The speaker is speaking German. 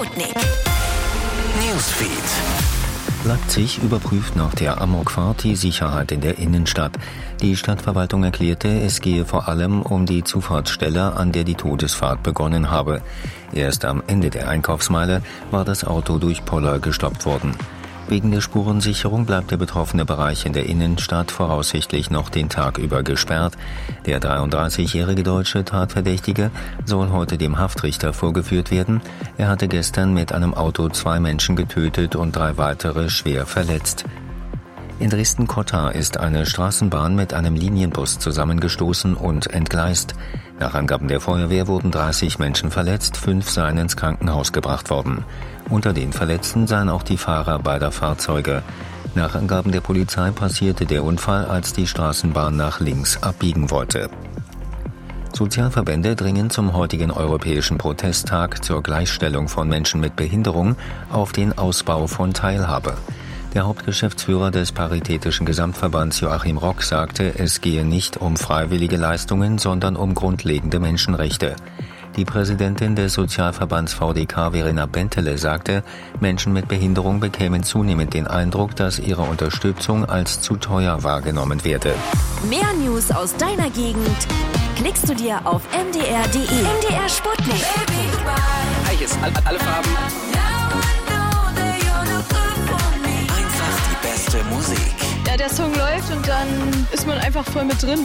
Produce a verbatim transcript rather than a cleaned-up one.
Sputnik Newsfeed. Leipzig überprüft nach der Amokfahrt die Sicherheit in der Innenstadt. Die Stadtverwaltung erklärte, es gehe vor allem um die Zufahrtsstelle, an der die Todesfahrt begonnen habe. Erst am Ende der Einkaufsmeile war das Auto durch Poller gestoppt worden. Wegen der Spurensicherung bleibt der betroffene Bereich in der Innenstadt voraussichtlich noch den Tag über gesperrt. Der dreiunddreißigjährige deutsche Tatverdächtige soll heute dem Haftrichter vorgeführt werden. Er hatte gestern mit einem Auto zwei Menschen getötet und drei weitere schwer verletzt. In Dresden-Cotta ist eine Straßenbahn mit einem Linienbus zusammengestoßen und entgleist. Nach Angaben der Feuerwehr wurden dreißig Menschen verletzt, fünf seien ins Krankenhaus gebracht worden. Unter den Verletzten seien auch die Fahrer beider Fahrzeuge. Nach Angaben der Polizei passierte der Unfall, als die Straßenbahn nach links abbiegen wollte. Sozialverbände dringen zum heutigen Europäischen Protesttag zur Gleichstellung von Menschen mit Behinderung auf den Ausbau von Teilhabe. Der Hauptgeschäftsführer des Paritätischen Gesamtverbands Joachim Rock sagte, es gehe nicht um freiwillige Leistungen, sondern um grundlegende Menschenrechte. Die Präsidentin des Sozialverbands V D K, Verena Bentele, sagte, Menschen mit Behinderung bekämen zunehmend den Eindruck, dass ihre Unterstützung als zu teuer wahrgenommen werde. Mehr News aus deiner Gegend klickst du dir auf m d r punkt d e. M D R Sputnik. Hi, hier ist all, alle Farben. Einfach die beste Musik. Ja, der Song läuft und dann ist man einfach voll mit drin.